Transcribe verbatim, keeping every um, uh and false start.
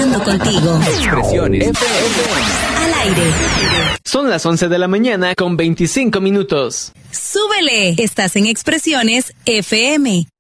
conectando contigo. Expresiones F M. Al aire. Son las once de la mañana con veinticinco minutos. Súbele. Estás en Expresiones F M.